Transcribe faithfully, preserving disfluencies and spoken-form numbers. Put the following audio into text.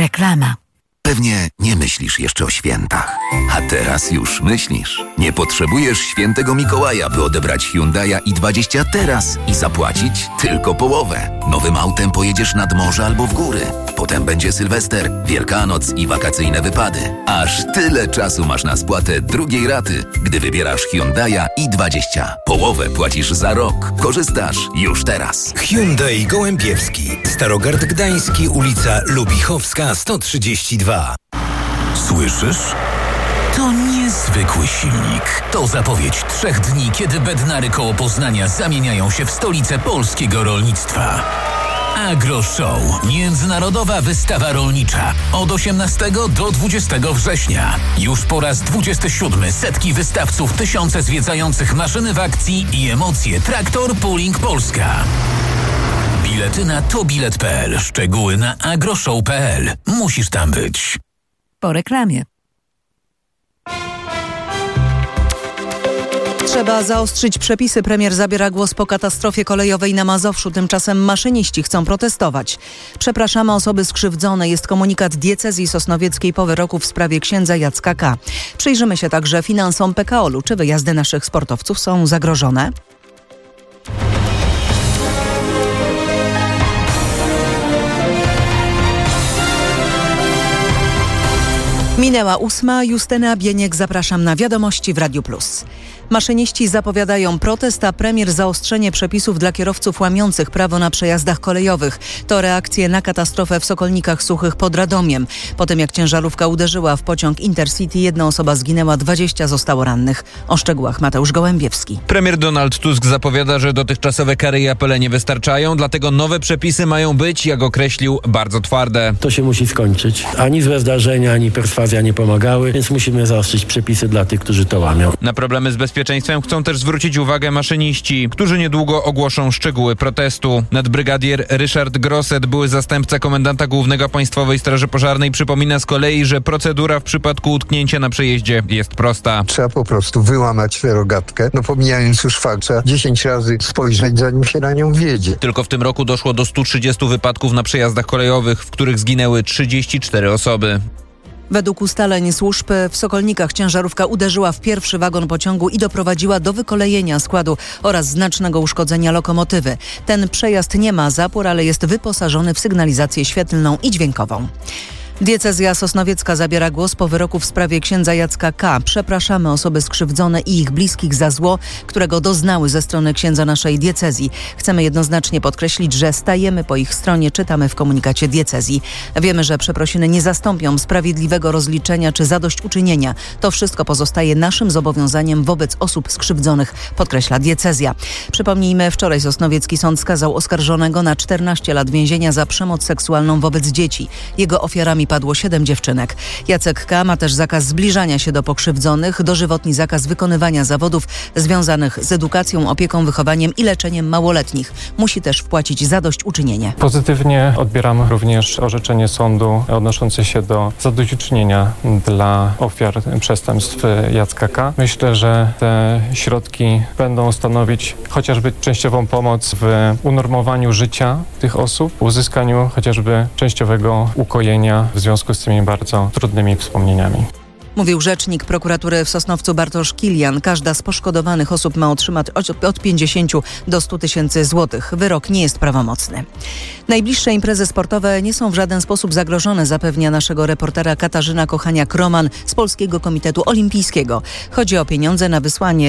Reklama. Pewnie nie myślisz jeszcze o świętach, a teraz już myślisz. Nie potrzebujesz świętego Mikołaja, by odebrać Hyundai'a i dwadzieścia teraz i zapłacić tylko połowę. Nowym autem pojedziesz nad morze albo w góry. Potem będzie Sylwester, Wielkanoc i wakacyjne wypady. Aż tyle czasu masz na spłatę drugiej raty, gdy wybierasz Hyundai'a i dwadzieścia. Połowę płacisz za rok. Korzystasz już teraz. Hyundai Gołębiewski, Starogard Gdański, ulica Lubichowska sto trzydzieści dwa. Słyszysz? To niezwykły silnik. To zapowiedź trzech dni, kiedy Bednary koło Poznania zamieniają się w stolicę polskiego rolnictwa. AgroShow. Międzynarodowa wystawa rolnicza. Od osiemnastego do dwudziestego września. Już po raz dwudziesty siódmy setki wystawców, tysiące zwiedzających maszyny w akcji i emocje. Traktor Pooling Polska. Bilety na tobilet kropka p l. Szczegóły na agroshow kropka p l. Musisz tam być. Po reklamie. Trzeba zaostrzyć przepisy. Premier zabiera głos po katastrofie kolejowej na Mazowszu. Tymczasem maszyniści chcą protestować. Przepraszamy osoby skrzywdzone. Jest komunikat diecezji sosnowieckiej po wyroku w sprawie księdza Jacka K. Przyjrzymy się także finansom P K O L u. Czy wyjazdy naszych sportowców są zagrożone? Minęła ósma. Justyna Bieniek, zapraszam na wiadomości w Radiu Plus. Maszyniści zapowiadają protest, a premier zaostrzenie przepisów dla kierowców łamiących prawo na przejazdach kolejowych. To reakcje na katastrofę w Sokolnikach Suchych pod Radomiem. Po tym jak ciężarówka uderzyła w pociąg Intercity, jedna osoba zginęła, dwadzieścia zostało rannych. O szczegółach Mateusz Gołębiewski. Premier Donald Tusk zapowiada, że dotychczasowe kary i apele nie wystarczają, dlatego nowe przepisy mają być, jak określił, bardzo twarde. To się musi skończyć. Ani złe zdarzenia, ani perswazja nie pomagały, więc musimy zaostrzyć przepisy dla tych, którzy to łamią. Na problemy z bezpieczeństwem chcą też zwrócić uwagę maszyniści, którzy niedługo ogłoszą szczegóły protestu. Nadbrygadier Ryszard Grosset, były zastępca komendanta głównego Państwowej Straży Pożarnej, przypomina z kolei, że procedura w przypadku utknięcia na przejeździe jest prosta. Trzeba po prostu wyłamać rogatkę, no pomijając już fakt, trzeba dziesięć razy spojrzeć, zanim się na nią wjedzie. Tylko w tym roku doszło do stu trzydziestu wypadków na przejazdach kolejowych, w których zginęły trzydzieści cztery osoby. Według ustaleń służb w Sokolnikach ciężarówka uderzyła w pierwszy wagon pociągu i doprowadziła do wykolejenia składu oraz znacznego uszkodzenia lokomotywy. Ten przejazd nie ma zapór, ale jest wyposażony w sygnalizację świetlną i dźwiękową. Diecezja sosnowiecka zabiera głos po wyroku w sprawie księdza Jacka K. Przepraszamy osoby skrzywdzone i ich bliskich za zło, którego doznały ze strony księdza naszej diecezji. Chcemy jednoznacznie podkreślić, że stajemy po ich stronie, czytamy w komunikacie diecezji. Wiemy, że przeprosiny nie zastąpią sprawiedliwego rozliczenia czy zadośćuczynienia. To wszystko pozostaje naszym zobowiązaniem wobec osób skrzywdzonych, podkreśla diecezja. Przypomnijmy, wczoraj sosnowiecki sąd skazał oskarżonego na czternaście lat więzienia za przemoc seksualną wobec dzieci. Jego ofiarami padło siedem dziewczynek. Jacek K. ma też zakaz zbliżania się do pokrzywdzonych, dożywotni zakaz wykonywania zawodów związanych z edukacją, opieką, wychowaniem i leczeniem małoletnich. Musi też wpłacić zadośćuczynienie. Pozytywnie odbieram również orzeczenie sądu odnoszące się do zadośćuczynienia dla ofiar przestępstw Jacka K. Myślę, że te środki będą stanowić chociażby częściową pomoc w unormowaniu życia tych osób, uzyskaniu chociażby częściowego ukojenia w związku z tymi bardzo trudnymi wspomnieniami. Mówił rzecznik prokuratury w Sosnowcu Bartosz Kilian. Każda z poszkodowanych osób ma otrzymać od pięćdziesięciu do stu tysięcy złotych. Wyrok nie jest prawomocny. Najbliższe imprezy sportowe nie są w żaden sposób zagrożone, zapewnia naszego reportera Katarzyna Kochaniak-Roman z Polskiego Komitetu Olimpijskiego. Chodzi o pieniądze na wysłanie